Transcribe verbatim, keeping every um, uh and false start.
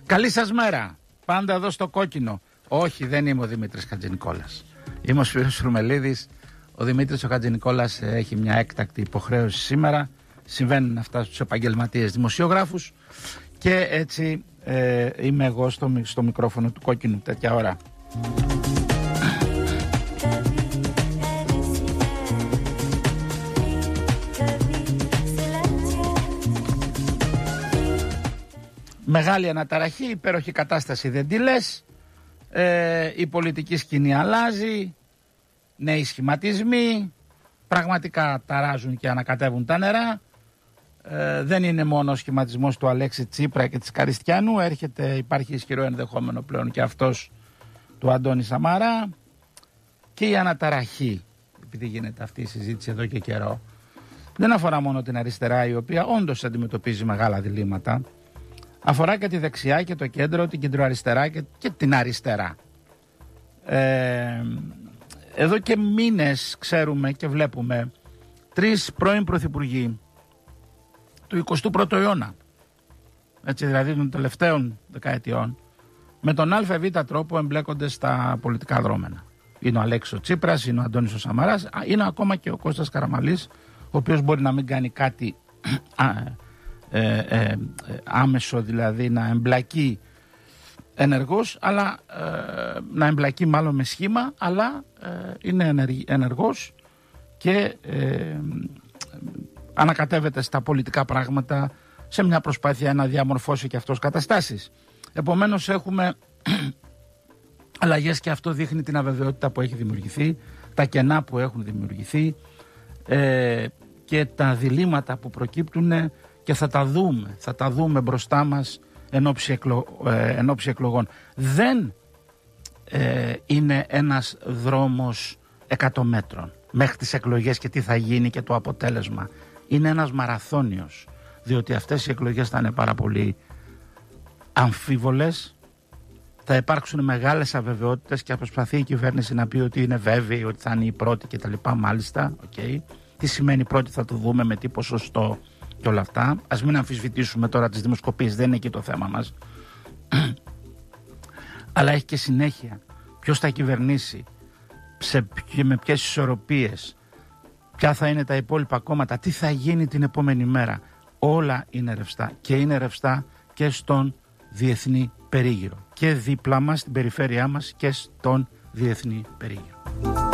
Καλή σας μέρα. Πάντα εδώ στο κόκκινο. Όχι, δεν είμαι ο Δημήτρης Χατζηνικόλας. Είμαι ο Σπύρος Σουρμελίδης. Ο Δημήτρης ο Χατζηνικόλας έχει μια έκτακτη υποχρέωση σήμερα. Συμβαίνουν αυτά στους επαγγελματίες δημοσιογράφους. Και έτσι ε, είμαι εγώ στο, στο μικρόφωνο του κόκκινου τέτοια ώρα. Μεγάλη αναταραχή, υπέροχη κατάσταση δεν τη λες. Ε, η πολιτική σκηνή αλλάζει, νέοι σχηματισμοί, πραγματικά ταράζουν και ανακατεύουν τα νερά. Ε, δεν είναι μόνο ο σχηματισμός του Αλέξη Τσίπρα και της Καριστιανού, έρχεται, υπάρχει ισχυρό ενδεχόμενο πλέον και αυτός του Αντώνη Σαμαρά. Και η αναταραχή, επειδή γίνεται αυτή η συζήτηση εδώ και καιρό, δεν αφορά μόνο την αριστερά, η οποία όντως αντιμετωπίζει μεγάλα διλήμματα. Αφορά και τη δεξιά και το κέντρο, την κεντροαριστερά και, και την αριστερά. Ε, εδώ και μήνες ξέρουμε και βλέπουμε τρεις πρώην πρωθυπουργοί του εικοστού πρώτου αιώνα, έτσι δηλαδή των τελευταίων δεκαετιών, με τον ΑΒ τρόπο εμπλέκονται στα πολιτικά δρόμενα. Είναι ο Αλέξης Τσίπρας, είναι ο Αντώνης ο Σαμαράς, είναι ακόμα και ο Κώστας Καραμανλής, ο οποίος μπορεί να μην κάνει κάτι Ε, ε, άμεσο, δηλαδή να εμπλακεί ενεργός, αλλά ε, να εμπλακεί μάλλον με σχήμα, αλλά ε, είναι ενεργός και ε, ανακατεύεται στα πολιτικά πράγματα σε μια προσπάθεια να διαμορφώσει και αυτός καταστάσεις. Επομένως έχουμε αλλαγές και αυτό δείχνει την αβεβαιότητα που έχει δημιουργηθεί, τα κενά που έχουν δημιουργηθεί ε, και τα διλήμματα που προκύπτουν. Και θα τα δούμε, θα τα δούμε μπροστά μας εν ώψη, εκλο, ε, εν ώψη εκλογών. Δεν ε, είναι ένας δρόμος εκατό μέτρων μέχρι τις εκλογές και τι θα γίνει και το αποτέλεσμα. Είναι ένας μαραθώνιος, διότι αυτές οι εκλογές θα είναι πάρα πολύ αμφίβολες, θα υπάρξουν μεγάλες αβεβαιότητες και θα προσπαθεί η κυβέρνηση να πει ότι είναι βέβαιη, ότι θα είναι η πρώτη κτλ. Μάλιστα, okay. Τι σημαίνει πρώτη θα το δούμε, με τι ποσοστό και όλα αυτά. Ας μην αμφισβητήσουμε τώρα τις δημοσκοπήσεις, δεν είναι εκεί το θέμα μας. Αλλά έχει και συνέχεια. Ποιος θα κυβερνήσει, σε, με ποιες ισορροπίες, ποια θα είναι τα υπόλοιπα κόμματα, τι θα γίνει την επόμενη μέρα. Όλα είναι ρευστά και είναι ρευστά και στον διεθνή περίγυρο. Και δίπλα μας, στην περιφέρειά μας και στον διεθνή περίγυρο.